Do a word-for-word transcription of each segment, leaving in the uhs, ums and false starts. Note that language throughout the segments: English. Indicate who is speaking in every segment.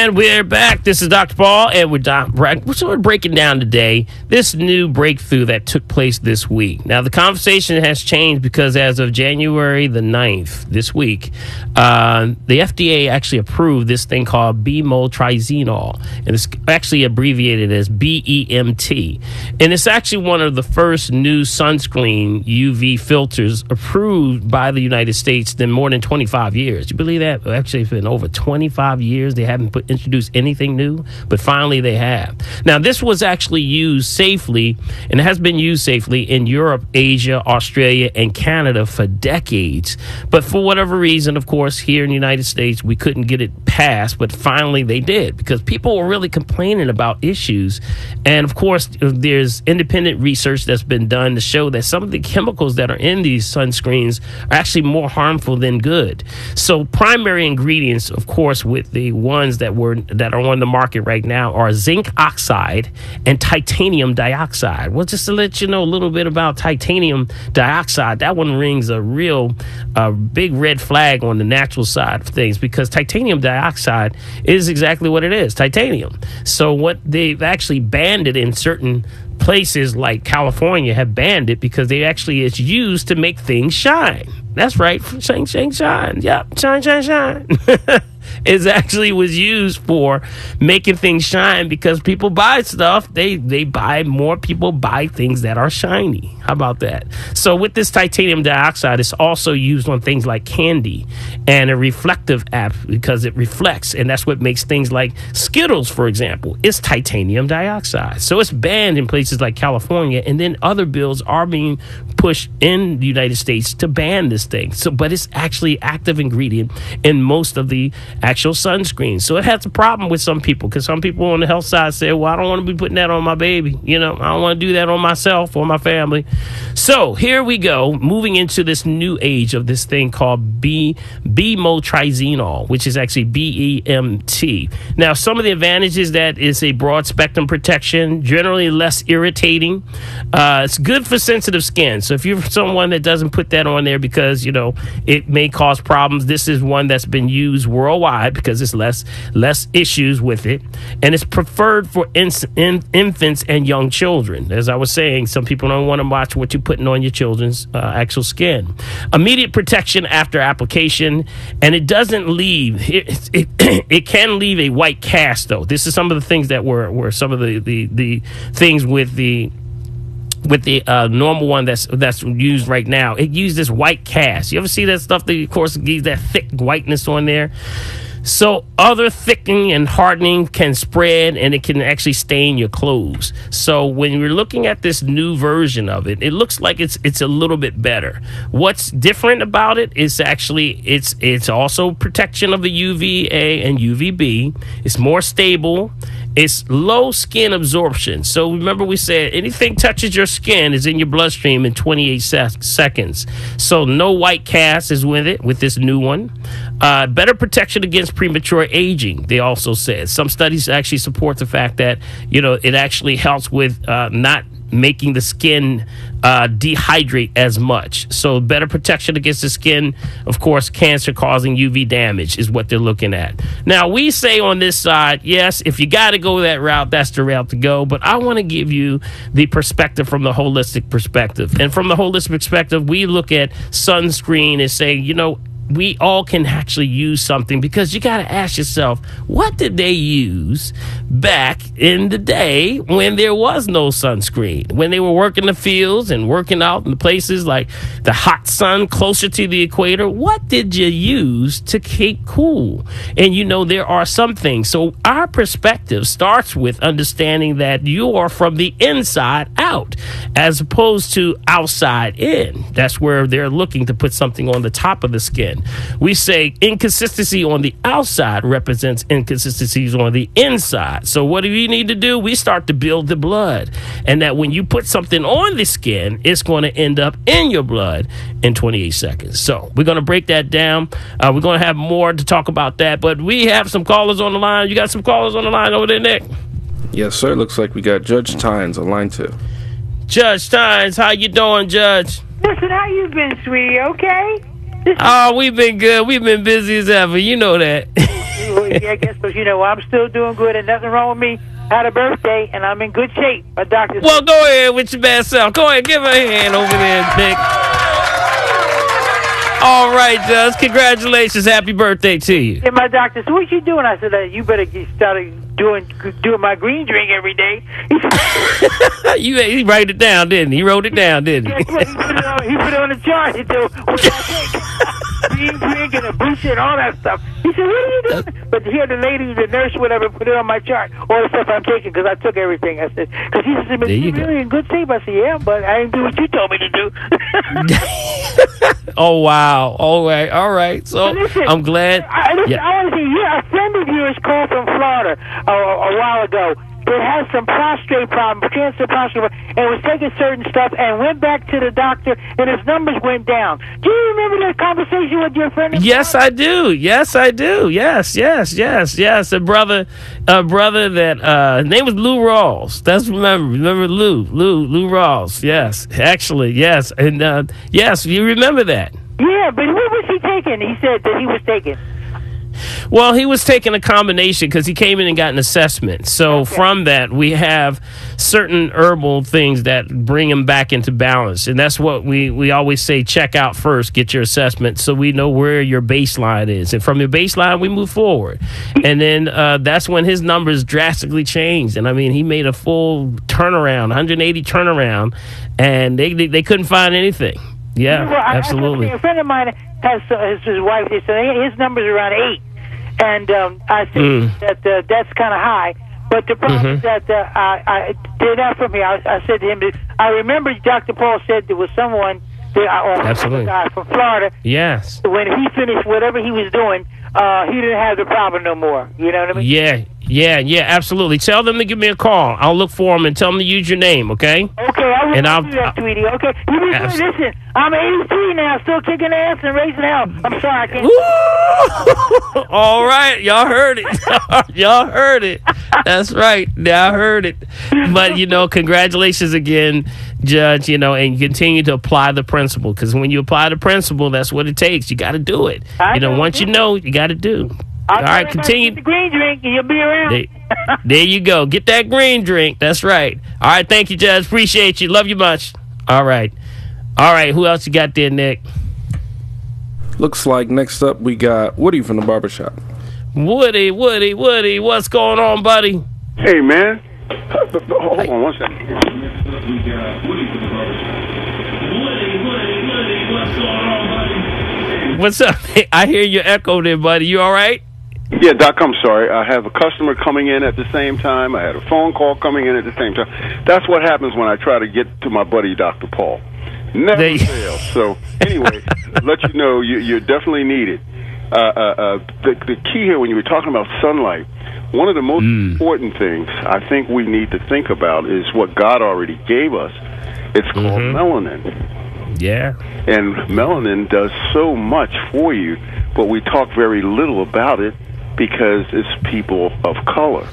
Speaker 1: And we're back. This is Doctor Paul, and we're, doc- we're sort of breaking down today this new breakthrough that took place this week. Now, the conversation has changed because as of January the ninth, this week, uh, the F D A actually approved this thing called B-motrizinol, and it's actually abbreviated as B E M T. And it's actually one of the first new sunscreen U V filters approved by the United States in more than twenty-five years. You believe that? Actually, it's been over twenty-five years. They haven't put introduce anything new, but finally they have. Now, this was actually used safely, and it has been used safely in Europe, Asia, Australia, and Canada for decades. But for whatever reason, of course, here in the United States, we couldn't get it passed, but finally they did because people were really complaining about issues. And of course, there's independent research that's been done to show that some of the chemicals that are in these sunscreens are actually more harmful than good. So primary ingredients, of course, with the ones that were that are on the market right now are zinc oxide and titanium dioxide. Well, just to let you know a little bit about titanium dioxide, that one rings a real uh, big red flag on the natural side of things because titanium dioxide is exactly what it is, titanium. So what they've actually banned it in certain places like California have banned it because they actually is used to make things shine. That's right. Shine, shine, shine. Yep. Shine, shine, shine. It actually was used for making things shine because people buy stuff. They they buy more people buy things that are shiny. How about that? So with this titanium dioxide, it's also used on things like candy and a reflective app because it reflects. And that's what makes things like Skittles, for example. It's titanium dioxide. So it's banned in places like California. And then other bills are being pushed in the United States to ban this thing. So, but it's actually active ingredient in most of the actual sunscreen. So it has a problem with some people because some people on the health side say, well, I don't want to be putting that on my baby. You know, I don't want to do that on myself or my family. So here we go, moving into this new age of this thing called B B-motrizinol, which is actually B E M T. Now, some of the advantages that is a broad spectrum protection, generally less irritating. Uh, it's good for sensitive skin. So if you're someone that doesn't put that on there because, you know, it may cause problems, this is one that's been used worldwide because it's less less issues with it. And it's preferred for in, in, infants and young children. As I was saying, some people don't want to watch what you're putting on your children's uh, actual skin. Immediate protection after application, and it doesn't leave. It, it, it can leave a white cast, though. This is some of the things that were, were some of the, the, the things with the with the uh, normal one that's that's used right now. It used this white cast. You ever see that stuff that, of course, gives that thick whiteness on there? So other thickening and hardening can spread, and it can actually stain your clothes. So when you're looking at this new version of it, it looks like it's it's a little bit better. What's different about it is actually it's it's also protection of the U V A and U V B. It's more stable. It's low skin absorption. So remember we said anything touches your skin is in your bloodstream in twenty-eight sec- seconds. So no white cast is with it, with this new one. Uh, better protection against premature aging, they also said. Some studies actually support the fact that, you know, it actually helps with uh, not making the skin uh, dehydrate as much. So better protection against the skin, of course, cancer-causing U V damage is what they're looking at. Now, we say on this side, yes, if you got to go that route, that's the route to go. But I want to give you the perspective from the holistic perspective. And from the holistic perspective, we look at sunscreen and say, you know, we all can actually use something because you got to ask yourself, what did they use back in the day when there was no sunscreen, when they were working the fields and working out in the places like the hot sun closer to the equator? What did you use to keep cool? And, you know, there are some things. So our perspective starts with understanding that you are from the inside out as opposed to outside in. That's where they're looking to put something on the top of the skin. We say inconsistency on the outside represents inconsistencies on the inside. So what do you need to do? We start to build the blood. And that when you put something on the skin, it's going to end up in your blood in twenty-eight seconds. So we're going to break that down. Uh, we're going to have more to talk about that. But we have some callers on the line. You got some callers on the line over there, Nick?
Speaker 2: Yes, sir. Looks like we got Judge Tynes on line two.
Speaker 1: Judge Tynes, how you doing, Judge?
Speaker 3: Listen, how you been, sweetie? Okay?
Speaker 1: Oh, we've been good. We've been busy as ever. You know that.
Speaker 3: Well, crazy, I guess, because, you know, I'm still doing good and nothing wrong with me. Had a birthday, and I'm in good shape. My doctor said,
Speaker 1: well, go ahead with your bad self. Go ahead, give her a hand over there, Nick. All right, Judge. Congratulations. Happy birthday to you.
Speaker 3: And my doctor said, what you doing? I said, uh, you better get started doing doing my green drink every day.
Speaker 1: you, he wrote it down, didn't he? He wrote it down, didn't he?
Speaker 3: he, put it on, he put it on the chart. He said, what do I take? Green drink and a booster and all that stuff. He said, what are you doing? But here the lady, the nurse, whatever, put it on my chart. All the stuff I'm taking, because I took everything. I said, because he said,
Speaker 1: there you
Speaker 3: you
Speaker 1: go.
Speaker 3: really in good shape. I said, yeah, but I didn't do what you told me to do.
Speaker 1: Oh, wow. All right. All right. So
Speaker 3: listen,
Speaker 1: I'm glad.
Speaker 3: I, listen,
Speaker 1: yeah.
Speaker 3: I want to say, yeah, a friend of yours called from Florida a, a while ago that had some prostate problem, cancer prostate, and was taking certain stuff and went back to the doctor, and his numbers went down. Do you remember that conversation with your friend?
Speaker 1: Yes, I do. Yes, I do. Yes, yes, yes, yes. A brother, a brother that uh, his name was Lou Rawls. That's remember, remember Lou, Lou, Lou Rawls. Yes, actually, yes, and uh, yes, you remember that.
Speaker 3: Yeah, but what was he taking? He said that he was taking.
Speaker 1: Well, he was taking a combination because he came in and got an assessment. So
Speaker 3: Okay.
Speaker 1: from that, we have certain herbal things that bring him back into balance. And that's what we, we always say, check out first, get your assessment so we know where your baseline is. And from your baseline, we move forward. And then uh, that's when his numbers drastically changed. And, I mean, he made a full turnaround, one hundred eighty turnaround, and they they, they couldn't find anything. Yeah,
Speaker 3: Well, I-
Speaker 1: absolutely.
Speaker 3: I, a friend of mine has uh, his, his wife. He said his number's around eight, and um, I said
Speaker 1: Mm.
Speaker 3: that uh, that's kind of high. But the problem
Speaker 1: Mhm.
Speaker 3: is that uh, I, I did that for me. I, I said to him, I remember Doctor Paul said there was someone that I, or
Speaker 1: Absolutely.
Speaker 3: a guy from Florida.
Speaker 1: Yes.
Speaker 3: When he finished whatever he was doing, uh, he didn't have the problem no more. You know what I mean?
Speaker 1: Yeah, yeah, yeah, absolutely. Tell them to give me a call. I'll look for them and tell them to use your name, okay?
Speaker 3: Okay, I will
Speaker 1: And I'll-
Speaker 3: do that, sweetie. Okay, you be
Speaker 1: Abs-
Speaker 3: good. Listen, I'm eighty-three now, still kicking ass and raising hell. I'm sorry, I can't.
Speaker 1: Woo! All right, y'all heard it. Y'all heard it. That's right. Y'all heard it. But, you know, congratulations again, Judge, you know, and continue to apply the principle, because when you apply the principle, that's what it takes. You got to do it.
Speaker 3: I
Speaker 1: You know,
Speaker 3: know.
Speaker 1: once you know, you got to do.
Speaker 3: I'll
Speaker 1: All right,
Speaker 3: tell everybody
Speaker 1: continue.
Speaker 3: to get the green drink and you'll be around.
Speaker 1: There, there you go. Get that green drink. That's right. All right. Thank you, Judge. Appreciate you. Love you much. All right. All right. Who else you got there, Nick?
Speaker 2: Looks like next up we got Woody from the barbershop.
Speaker 1: Woody, Woody, Woody. What's going on, buddy?
Speaker 4: Hey, man. Hold on one second.
Speaker 1: What's up? I hear your echo there, buddy. You all right?
Speaker 4: Yeah, Doc, I'm sorry. I have a customer coming in at the same time. I had a phone call coming in at the same time. That's what happens when I try to get to my buddy, Doctor Paul. Never
Speaker 1: They-
Speaker 4: fails. So, anyway, let you know you, you're definitely needed. Uh, uh, uh, the, the key here, when you were talking about sunlight, one of the most
Speaker 1: Mm.
Speaker 4: important things I think we need to think about is what God already gave us. It's called
Speaker 1: Mhm.
Speaker 4: melanin.
Speaker 1: Yeah.
Speaker 4: And melanin does so much for you, but we talk very little about it because it's people of color.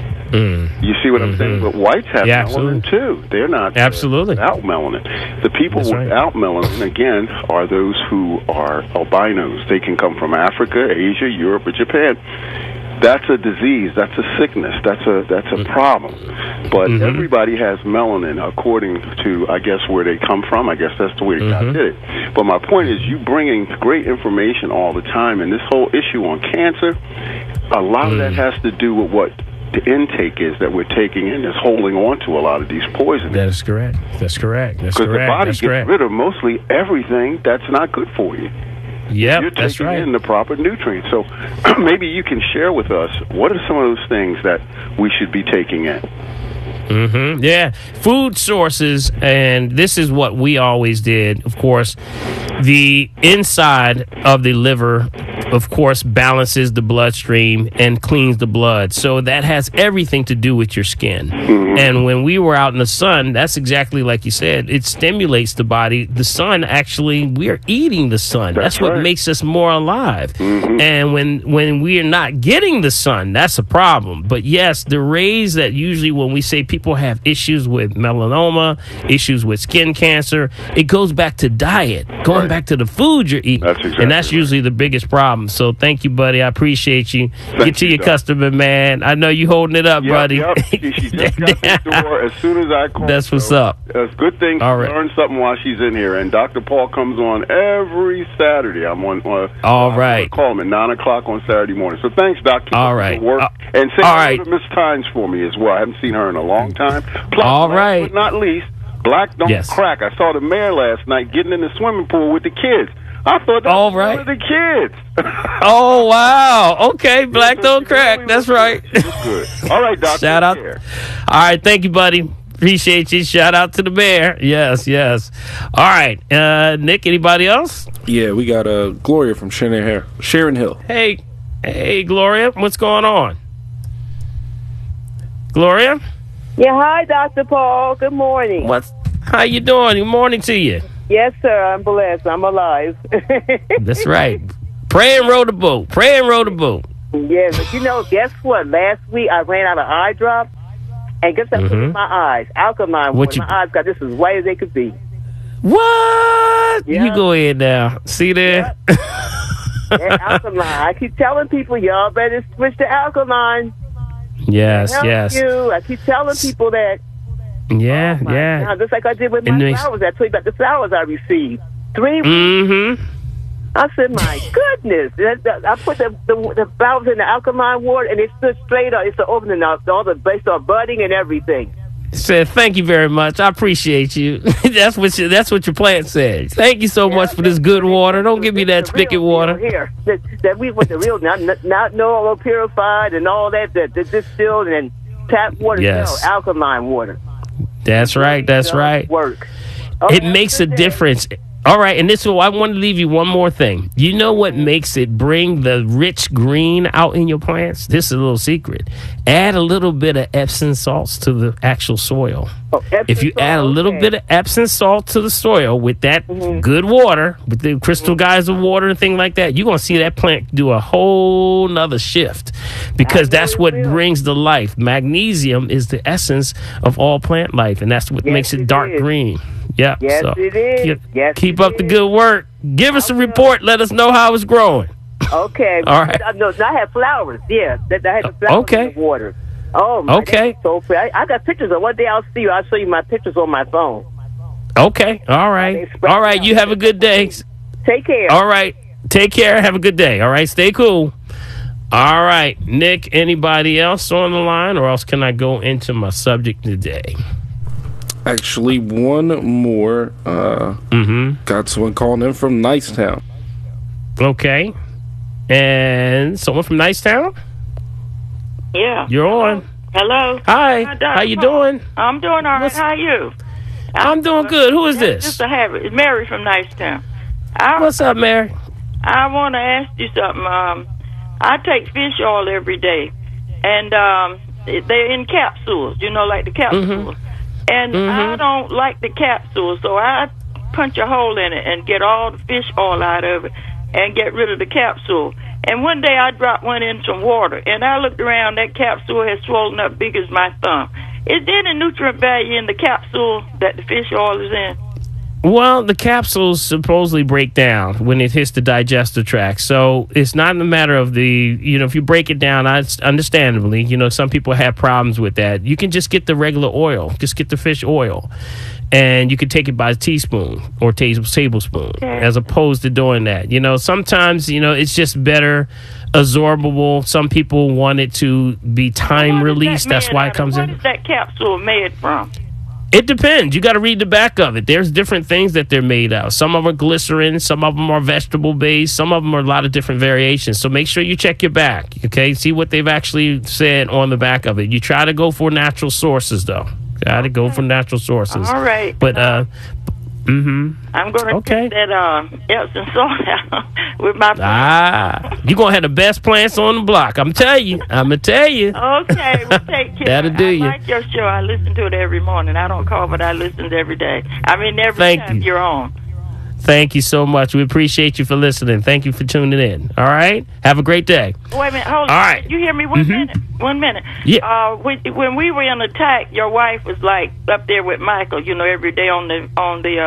Speaker 1: Mm.
Speaker 4: You see what I'm saying? But whites have
Speaker 1: Yeah,
Speaker 4: melanin
Speaker 1: absolutely.
Speaker 4: too. They're not uh,
Speaker 1: Absolutely.
Speaker 4: without melanin. The people
Speaker 1: That's right.
Speaker 4: without melanin, again, are those who are albinos. They can come from Africa, Asia, Europe, or Japan. That's a disease. That's a sickness. That's a that's a problem. But
Speaker 1: Mhm.
Speaker 4: everybody has melanin according to, I guess, where they come from. I guess that's the way God
Speaker 1: Mhm.
Speaker 4: did it. But my point is, you bringing great information all the time, and this whole issue on cancer, a lot of that
Speaker 1: Mm.
Speaker 4: has to do with what the intake is that we're taking in, is holding on to a lot of these poisons.
Speaker 1: That is correct. That's correct. That's
Speaker 4: Because the
Speaker 1: correct.
Speaker 4: body
Speaker 1: That's
Speaker 4: gets
Speaker 1: correct.
Speaker 4: rid of mostly everything that's not good for you.
Speaker 1: Yep,
Speaker 4: You're
Speaker 1: that's
Speaker 4: taking
Speaker 1: right.
Speaker 4: in the proper nutrients. So maybe you can share with us, what are some of those things that we should be taking in?
Speaker 1: Mm-hmm. Yeah, food sources, and this is what we always did. Of course, the inside of the liver, of course, balances the bloodstream and cleans the blood. So that has everything to do with your skin.
Speaker 4: Mm-hmm.
Speaker 1: And when we were out in the sun, that's exactly like you said. It stimulates the body. The sun, actually, we are eating the sun. That's,
Speaker 4: That's
Speaker 1: what
Speaker 4: right.
Speaker 1: makes us more alive.
Speaker 4: Mm-hmm.
Speaker 1: And when when we are not getting the sun, that's a problem. But yes, the rays that usually when we say people have issues with melanoma, issues with skin cancer, it goes back to diet, going
Speaker 4: Right.
Speaker 1: back to the food you're eating.
Speaker 4: That's exactly
Speaker 1: and that's
Speaker 4: right.
Speaker 1: usually the biggest problem. problem. So thank you, buddy. I appreciate you.
Speaker 4: Thank
Speaker 1: Get to
Speaker 4: you,
Speaker 1: your
Speaker 4: Doc.
Speaker 1: customer, man. I know you holding it up,
Speaker 4: Yep,
Speaker 1: buddy.
Speaker 4: Yep. She, she just got the door as soon as I called.
Speaker 1: That's what's
Speaker 4: so
Speaker 1: up.
Speaker 4: It's a good thing
Speaker 1: All
Speaker 4: to
Speaker 1: right.
Speaker 4: learn something while she's in here. And Doctor Paul comes on every Saturday. I'm on. Uh,
Speaker 1: All
Speaker 4: I'm
Speaker 1: right.
Speaker 4: Call him at nine o'clock on Saturday morning. So thanks, Doc. Keep
Speaker 1: All
Speaker 4: up
Speaker 1: right.
Speaker 4: the work.
Speaker 1: Uh,
Speaker 4: and say
Speaker 1: all
Speaker 4: hello
Speaker 1: right.
Speaker 4: to Miss Tynes for me as well. I haven't seen her in a long time. Plus,
Speaker 1: All
Speaker 4: last
Speaker 1: right.
Speaker 4: but not least, Black Don't
Speaker 1: Yes.
Speaker 4: Crack. I saw the mayor last night getting in the swimming pool with the kids. I thought that
Speaker 1: All
Speaker 4: was
Speaker 1: right.
Speaker 4: one of the kids.
Speaker 1: Oh, wow. Okay, Black Don't Crack. That's right.
Speaker 4: Good. All right, Doc.
Speaker 1: Shout
Speaker 4: take
Speaker 1: out.
Speaker 4: care.
Speaker 1: All right, thank you, buddy. Appreciate you. Shout out to the mayor. Yes, yes. All right, uh, Nick, anybody else?
Speaker 2: Yeah, we got uh, Gloria from Sharon Hill. Sharon Hill.
Speaker 1: Hey, hey, Gloria, what's going on? Gloria?
Speaker 5: Yeah, hi, Doctor Paul. Good morning.
Speaker 1: What's, how you doing? Good morning to you.
Speaker 5: Yes, sir. I'm blessed. I'm alive.
Speaker 1: That's right. Pray and row the boat. Pray and row the boat.
Speaker 5: Yeah, but you know, guess what? Last week I ran out of eye drops, and guess what I put in my eyes? Alkaline
Speaker 1: What
Speaker 5: water.
Speaker 1: you-
Speaker 5: My eyes got just as white as they could be.
Speaker 1: What?
Speaker 5: Yeah.
Speaker 1: You go ahead now. See there?
Speaker 5: Yeah, alkaline. I keep telling people, y'all better switch to alkaline.
Speaker 1: Yes,
Speaker 5: Help
Speaker 1: yes.
Speaker 5: you. I keep telling people that.
Speaker 1: Yeah,
Speaker 5: My
Speaker 1: yeah.
Speaker 5: God, just like I did with
Speaker 1: It
Speaker 5: my
Speaker 1: makes-
Speaker 5: flowers. I told you about the flowers I received. Three
Speaker 1: Mm-hmm.
Speaker 5: I said, my goodness. That- that- I put the, the the flowers in the alkaline water, and it stood straight up. It's opening up. All the they start budding and everything.
Speaker 1: Said, thank you very much. I appreciate you. that's what you, that's what your plant said. Thank you so much for this good water. Don't give me that
Speaker 5: The real
Speaker 1: spigot
Speaker 5: deal
Speaker 1: water.
Speaker 5: Here, that, that we with the real, not not no all purified and all that, that, that distilled and tap water.
Speaker 1: Yes.
Speaker 5: No, alkaline water.
Speaker 1: That's right. That's
Speaker 5: Does
Speaker 1: right.
Speaker 5: Work.
Speaker 1: It
Speaker 5: Okay,
Speaker 1: makes a
Speaker 5: good day.
Speaker 1: difference. All right, and this is I want to leave you one more thing. You know what makes it bring the rich green out in your plants? This is a little secret. Add a little bit of Epsom salts to the actual soil.
Speaker 5: Oh, Epsom
Speaker 1: If you
Speaker 5: salt,
Speaker 1: add a little
Speaker 5: okay.
Speaker 1: bit of Epsom salt to the soil with that good water, with the crystal geyser water and thing like that, you're going to see that plant do a whole nother shift because
Speaker 5: I know
Speaker 1: that's
Speaker 5: it
Speaker 1: what
Speaker 5: will.
Speaker 1: brings the life. Magnesium is the essence of all plant life, and that's what
Speaker 5: Yes,
Speaker 1: makes it
Speaker 5: it
Speaker 1: dark
Speaker 5: is.
Speaker 1: green. Yeah.
Speaker 5: Yes,
Speaker 1: so
Speaker 5: it is.
Speaker 1: Keep,
Speaker 5: Yes,
Speaker 1: keep
Speaker 5: it
Speaker 1: up the
Speaker 5: is.
Speaker 1: good work. Give us a report. Let us know how it's growing.
Speaker 5: Okay.
Speaker 1: All right.
Speaker 5: I, no, I had flowers. Yeah, that I had the flowers
Speaker 1: Okay.
Speaker 5: in the water. Oh, my
Speaker 1: Okay.
Speaker 5: that's so pretty. I, I got pictures of. One day I'll see you. I'll show you my pictures on my phone.
Speaker 1: Okay. All right.
Speaker 5: They spread
Speaker 1: All right.
Speaker 5: out.
Speaker 1: You have a good day.
Speaker 5: Take care.
Speaker 1: All right. Take care. Have a good day. All right. Stay cool. All right. Nick, anybody else on the line, or else can I go into my subject today?
Speaker 2: Actually, one more. Uh,
Speaker 1: Mm-hmm.
Speaker 2: got someone calling in from Nicetown.
Speaker 1: Okay. And someone from Nicetown?
Speaker 6: Yeah.
Speaker 1: You're on.
Speaker 6: Hello.
Speaker 1: Hi.
Speaker 6: Hi, Doctor
Speaker 1: How you
Speaker 6: Paul.
Speaker 1: doing?
Speaker 6: I'm doing all right.
Speaker 1: What's-
Speaker 6: How are you?
Speaker 1: I'm doing good. Who is
Speaker 6: That's
Speaker 1: this?
Speaker 6: Just a habit. It's Mary from Nicetown. I,
Speaker 1: What's up, Mary?
Speaker 6: I want to ask you something. Um, I take fish oil every day, and um, they're in capsules, you know, like the capsules. And I don't like the capsules, so I punch a hole in it and get all the fish oil out of it and get rid of the capsule. And one day I dropped one in some water, and I looked around. That capsule had swollen up big as my thumb. Is there any nutrient value in the capsule that the fish oil is in?
Speaker 1: Well, the capsules supposedly break down when it hits the digestive tract. So it's not a matter of the, you know, if you break it down, I, understandably, you know, some people have problems with that. You can just get the regular oil, just get the fish oil, and you can take it by a teaspoon or ta- tablespoon as opposed to doing that. You know, sometimes, you know, it's just better absorbable. Some people want it to be time
Speaker 6: What is
Speaker 1: released.
Speaker 6: that
Speaker 1: That's
Speaker 6: made
Speaker 1: why
Speaker 6: out
Speaker 1: it
Speaker 6: of?
Speaker 1: comes
Speaker 6: What
Speaker 1: in.
Speaker 6: is that capsule made from?
Speaker 1: It depends. You got to read the back of it. There's different things that they're made of. Some of them are glycerin. Some of them are vegetable based. Some of them are a lot of different variations. So make sure you check your back. Okay, see what they've actually said on the back of it. You try to go for natural sources, though. Got to go for natural sources.
Speaker 6: All right.
Speaker 1: But uh, mm-hmm.
Speaker 6: I'm going to
Speaker 1: Okay.
Speaker 6: take that uh, Epsom salt out with my...
Speaker 1: Ah, you're gonna have the best plants on the block. I'm telling you. I'm gonna tell you.
Speaker 6: Okay, well, take care.
Speaker 1: That'll do
Speaker 6: I
Speaker 1: you.
Speaker 6: like your show. I listen to it every morning. I don't call, but I listen to it every day. I mean, every
Speaker 1: Thank
Speaker 6: time
Speaker 1: you.
Speaker 6: you're on.
Speaker 1: Thank you so much. We appreciate you for listening. Thank you for tuning in. All right. Have a great day.
Speaker 6: Wait a minute. Hold on.
Speaker 1: All right.
Speaker 6: You hear me? One minute. One minute.
Speaker 1: Yeah.
Speaker 6: Uh, when, when we were in attack, your wife was like up there with Michael. You know, every day on the on the uh,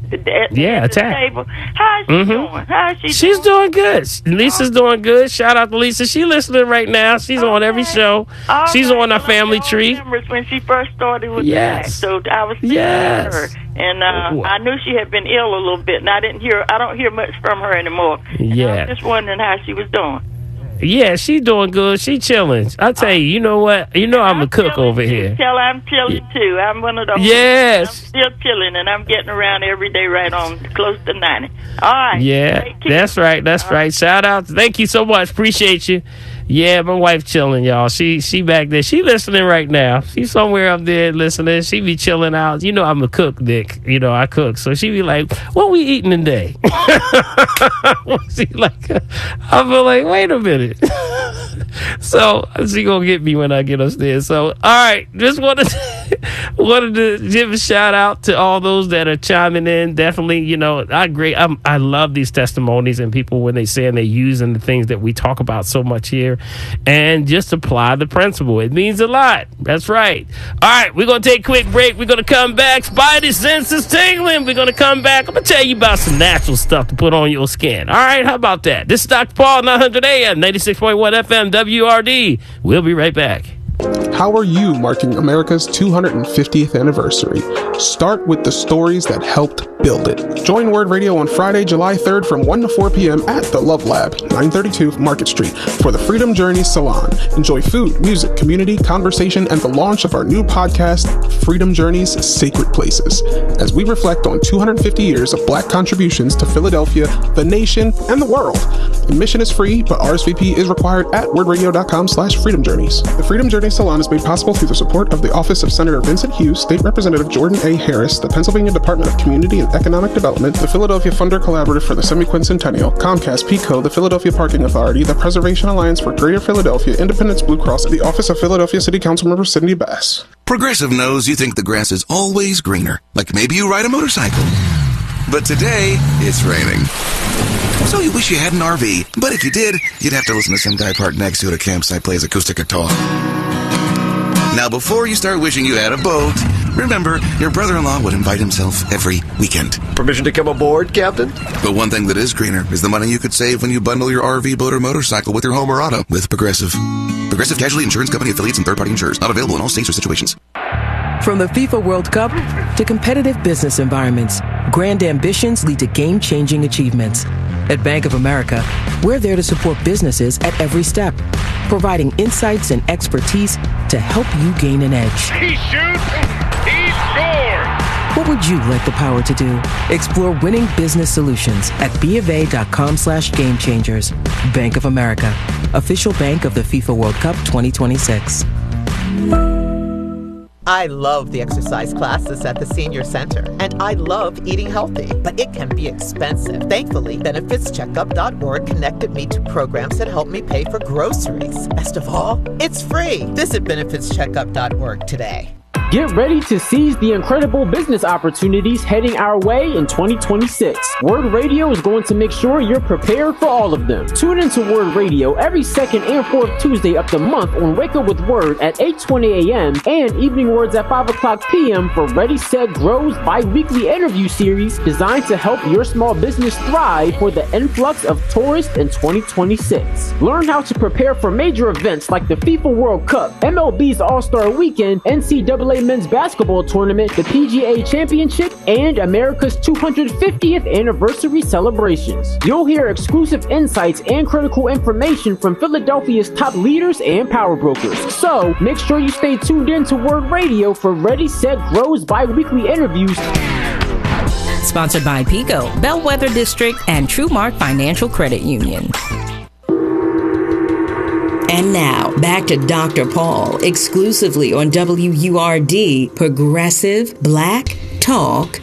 Speaker 6: At,
Speaker 1: Yeah,
Speaker 6: at the
Speaker 1: attack.
Speaker 6: table. How is she
Speaker 1: Mm-hmm.
Speaker 6: doing? How is she
Speaker 1: She's
Speaker 6: doing?
Speaker 1: doing good. Lisa's doing good. Shout out to Lisa. She listening right now. She's on every show.
Speaker 6: All
Speaker 1: She's
Speaker 6: right.
Speaker 1: on our
Speaker 6: Well,
Speaker 1: family
Speaker 6: I
Speaker 1: tree.
Speaker 6: remember when she first started with
Speaker 1: Yes.
Speaker 6: the act, so I was thinking
Speaker 1: Yes.
Speaker 6: of her, and uh, I knew she had been ill a little bit, and I didn't hear. I don't hear much from her anymore. And I
Speaker 1: Yeah.
Speaker 6: was just wondering how she was doing.
Speaker 1: Yeah, she's doing good. She chilling. I tell you, you know what? You know I'm a cook
Speaker 6: chilling
Speaker 1: over
Speaker 6: too.
Speaker 1: here.
Speaker 6: Tell her I'm chilling too. I'm one of those.
Speaker 1: Yes.
Speaker 6: I'm still chilling, and I'm getting around every day, right on close to ninety. All right.
Speaker 1: Yeah,
Speaker 6: Take care.
Speaker 1: that's right. That's right. Shout out. Thank you so much. Appreciate you. Yeah, my wife chilling, y'all. She she back there. She listening right now. She's somewhere up there listening. She be chilling out. You know I'm a cook, Dick. You know I cook. So she be like, what we eating today? She like, I feel like, wait a minute. So she gonna get me when I get upstairs. So all right, just wanted to, wanted to give a shout out to all those that are chiming in. Definitely, you know, I agree. I'm, I love these testimonies and people when they say and they're using the things that we talk about so much here, and just apply the principle. It means a lot. That's right. All right, we're gonna take a quick break. We're gonna come back. Spidey senses tingling. We're gonna come back. I'm gonna tell you about some natural stuff to put on your skin. All right, how about that? This is Doctor Paul, nine hundred A M, ninety-six point one F M, W R D. We'll be right back.
Speaker 7: How are you marking America's two hundred fiftieth anniversary? Start with the stories that helped build it. Join Word Radio on Friday, July third from one to four p.m. at the Love Lab, nine thirty-two Market Street, for the Freedom Journeys Salon. Enjoy food, music, community, conversation, and the launch of our new podcast, Freedom Journeys Sacred Places, as we reflect on two hundred fifty years of Black contributions to Philadelphia, the nation, and the world. Admission is free, but R S V P is required at wordradio.com slash freedom journeys. The Freedom Journeys Salon is made possible through the support of the Office of Senator Vincent Hughes, State Representative Jordan A. Harris, the Pennsylvania Department of Community and Economic Development, the Philadelphia Funder Collaborative for the Semi-Quincentennial, Comcast, PECO, the Philadelphia Parking Authority, the Preservation Alliance for Greater Philadelphia, Independence Blue Cross, and the Office of Philadelphia City Councilmember Cindy Bass.
Speaker 8: Progressive knows you think the grass is always greener, like maybe you ride a motorcycle. But today, it's raining. So you wish you had an R V, but if you did, you'd have to listen to some guy parked next to it at a campsite plays acoustic guitar. Now, before you start wishing you had a boat, remember, your brother-in-law would invite himself every weekend.
Speaker 9: Permission to come aboard, Captain?
Speaker 8: But one thing that is greener is the money you could save when you bundle your R V, boat, or motorcycle with your home or auto with Progressive. Progressive Casualty Insurance Company affiliates and third-party insurers. Not available in all states or situations.
Speaker 10: From the FIFA World Cup to competitive business environments, grand ambitions lead to game-changing achievements. At Bank of America, we're there to support businesses at every step, providing insights and expertise to help you gain an edge.
Speaker 11: He shoots, he scores!
Speaker 10: What would you like the power to do? Explore winning business solutions at BofA.com slash game changers. Bank of America, official bank of the FIFA World Cup twenty twenty-six.
Speaker 12: I love the exercise classes at the Senior Center, and I love eating healthy, but it can be expensive. Thankfully, benefits checkup dot org connected me to programs that help me pay for groceries. Best of all, it's free. Visit benefits checkup dot org today.
Speaker 13: Get ready to seize the incredible business opportunities heading our way in twenty twenty-six. Word Radio is going to make sure you're prepared for all of them. Tune into Word Radio every second and fourth Tuesday of the month on Wake Up with Word at eight twenty a.m. and Evening Words at five o'clock p.m. for Ready, Set, Grow's bi-weekly interview series designed to help your small business thrive for the influx of tourists in twenty twenty-six. Learn how to prepare for major events like the FIFA World Cup, M L B's All-Star Weekend, N C double A Men's Basketball Tournament, the P G A Championship, and America's two hundred fiftieth anniversary celebrations. You'll hear exclusive insights and critical information from Philadelphia's top leaders and power brokers. So make sure you stay tuned in to Word Radio for Ready, Set, Grow's bi-weekly interviews.
Speaker 14: Sponsored by PECO, Bellwether District, and TrueMark Financial Credit Union. And now, back to Doctor Paul, exclusively on W U R D, Progressive Black Talk